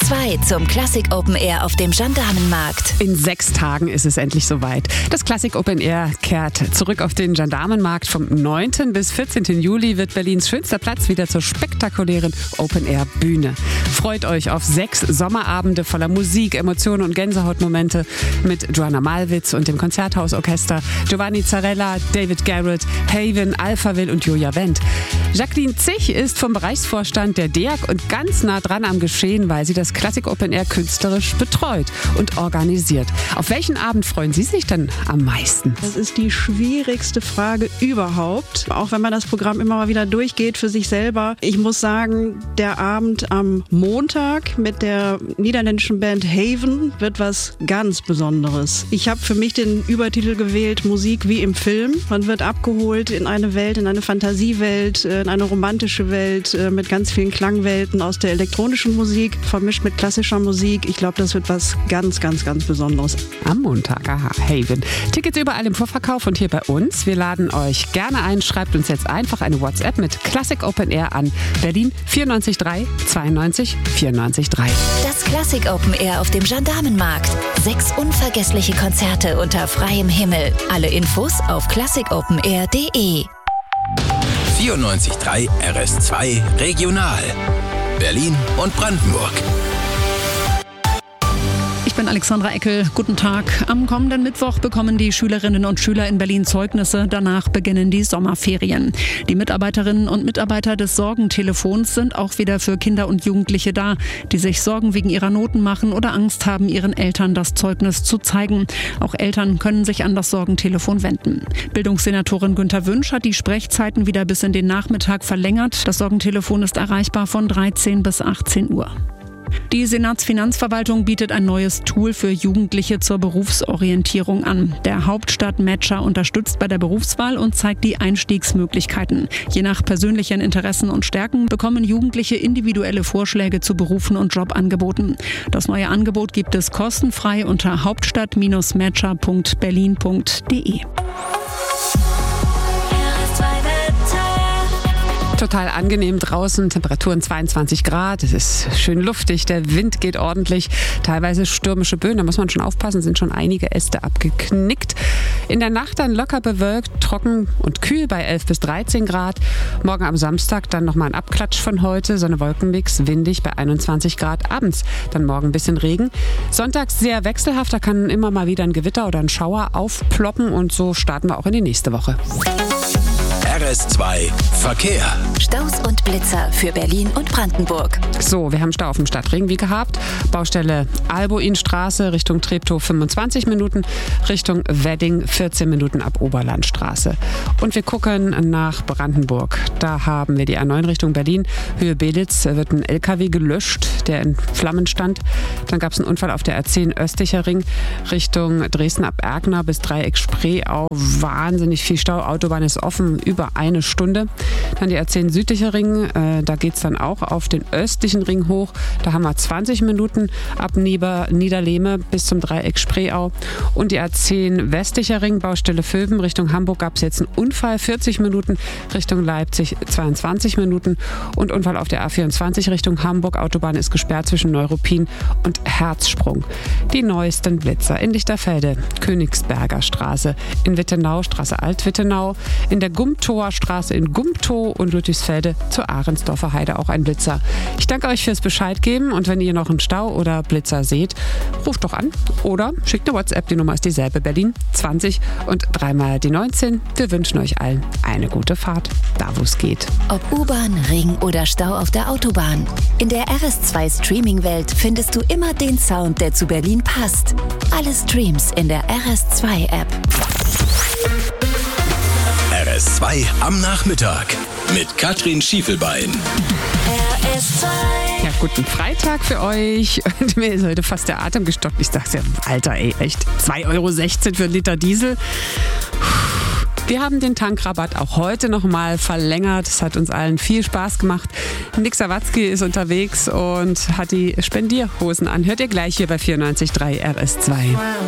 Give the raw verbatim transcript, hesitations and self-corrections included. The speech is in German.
zwei zum Classic Open Air auf dem Gendarmenmarkt. In sechs Tagen ist es endlich soweit. Das Classic Open Air kehrt zurück auf den Gendarmenmarkt. Vom neunten bis vierzehnten Juli wird Berlins schönster Platz wieder zur spektakulären Open Air Bühne. Freut euch auf sechs Sommerabende voller Musik, Emotionen und Gänsehautmomente mit Joanna Malwitz und dem Konzerthausorchester, Giovanni Zarella, David Garrett, Haven, Alphaville und Julia Wendt. Jacqueline Zich ist vom Bereichsvorstand der D E A C und ganz nah dran am Geschehen, weil sie das Classic Open Air künstlerisch betreut und organisiert. Auf welchen Abend freuen Sie sich denn am meisten? Das ist die schwierigste Frage überhaupt, auch wenn man das Programm immer mal wieder durchgeht für sich selber. Ich muss sagen, der Abend am Montag mit der niederländischen Band Haven wird was ganz Besonderes. Ich habe für mich den Übertitel gewählt, Musik wie im Film. Man wird abgeholt in eine Welt, in eine Fantasiewelt, in eine romantische Welt mit ganz vielen Klangwelten aus der elektronischen Musik, vermischt mit klassischer Musik. Ich glaube, das wird was ganz, ganz, ganz Besonderes. Am Montag, aha, Haven. Tickets überall im Vorverkauf und hier bei uns. Wir laden euch gerne ein. Schreibt uns jetzt einfach eine WhatsApp mit Classic Open Air an Berlin vier neun drei zweiundneunzig vierundneunzig drei. Das Classic Open Air auf dem Gendarmenmarkt. Sechs unvergessliche Konzerte unter freiem Himmel. Alle Infos auf classic open air punkt de. vierundneunzig Komma drei R S zwei Regional. Berlin und Brandenburg. Ich bin Alexandra Eckel. Guten Tag. Am kommenden Mittwoch bekommen die Schülerinnen und Schüler in Berlin Zeugnisse. Danach beginnen die Sommerferien. Die Mitarbeiterinnen und Mitarbeiter des Sorgentelefons sind auch wieder für Kinder und Jugendliche da, die sich Sorgen wegen ihrer Noten machen oder Angst haben, ihren Eltern das Zeugnis zu zeigen. Auch Eltern können sich an das Sorgentelefon wenden. Bildungssenatorin Günther Wünsch hat die Sprechzeiten wieder bis in den Nachmittag verlängert. Das Sorgentelefon ist erreichbar von dreizehn bis achtzehn Uhr. Die Senatsfinanzverwaltung bietet ein neues Tool für Jugendliche zur Berufsorientierung an. Der Hauptstadt-Matcher unterstützt bei der Berufswahl und zeigt die Einstiegsmöglichkeiten. Je nach persönlichen Interessen und Stärken bekommen Jugendliche individuelle Vorschläge zu Berufen und Jobangeboten. Das neue Angebot gibt es kostenfrei unter hauptstadt matcher punkt berlin punkt de. Total angenehm draußen, Temperaturen zweiundzwanzig Grad, es ist schön luftig, der Wind geht ordentlich, teilweise stürmische Böen, da muss man schon aufpassen, sind schon einige Äste abgeknickt. In der Nacht dann locker bewölkt, trocken und kühl bei elf bis dreizehn Grad. Morgen am Samstag dann nochmal ein Abklatsch von heute, Sonne-Wolkenmix, windig bei einundzwanzig Grad. Abends dann morgen ein bisschen Regen. Sonntags sehr wechselhaft, da kann immer mal wieder ein Gewitter oder ein Schauer aufploppen und so starten wir auch in die nächste Woche. R S zwei Verkehr. Staus und Blitzer für Berlin und Brandenburg. So, wir haben Stau auf dem Stadtring wie gehabt. Baustelle Alboinstraße Richtung Treptow fünfundzwanzig Minuten, Richtung Wedding vierzehn Minuten ab Oberlandstraße. Und wir gucken nach Brandenburg. Da haben wir die A neun Richtung Berlin, Höhe Belitz, wird ein L K W gelöscht, der in Flammen stand. Dann gab es einen Unfall auf der A zehn östlicher Ring Richtung Dresden ab Erkner bis Dreieck Spreeau. Wahnsinnig viel Stau, Autobahn ist offen, über eine Stunde. Dann die A zehn südlicher Ring, äh, da geht es dann auch auf den östlichen Ring hoch. Da haben wir zwanzig Minuten ab Nieder- Niederlehme bis zum Dreieck Spreeau. Und die A zehn westlicher Ring, Baustelle Vöben Richtung Hamburg gab es jetzt einen Unfall, vierzig Minuten, Richtung Leipzig zweiundzwanzig Minuten. Und Unfall auf der A vierundzwanzig Richtung Hamburg, Autobahn ist gesperrt zwischen Neuruppin und Herzsprung. Die neuesten Blitzer in Lichterfelde, Königsberger Straße, in Wittenau, Straße Alt-Wittenau, in der Gumtower Straße in Gumtow und Ludwigsfelde zur Ahrensdorfer Heide auch ein Blitzer. Ich danke euch fürs Bescheid geben und wenn ihr noch einen Stau oder Blitzer seht, ruft doch an oder schickt eine WhatsApp, die Nummer ist dieselbe, Berlin zwanzig und dreimal die neunzehn. Wir wünschen euch allen eine gute Fahrt, da wo es geht. Ob U-Bahn, Ring oder Stau auf der Autobahn. In der R S zwei Streaming-Welt findest du immer den Sound, der zu Berlin passt. Alle Streams in der R S zwei App. R S zwei am Nachmittag mit Katrin Schiefelbein. R S zwei. Ja, guten Freitag für euch. Und mir ist heute fast der Atem gestockt. Ich dachte ja, Alter, ey, echt, zwei Euro sechzehn für einen Liter Diesel. Wir haben den Tankrabatt auch heute nochmal verlängert. Es hat uns allen viel Spaß gemacht. Nick Sawatzki ist unterwegs und hat die Spendierhosen an. Hört ihr gleich hier bei vierundneunzig Komma drei R S zwei.